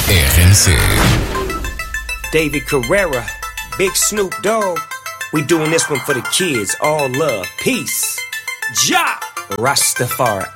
RMC. David Carrera, Big Snoop Dogg. We doing this one for the kids. All love, peace. Ja Rastafari.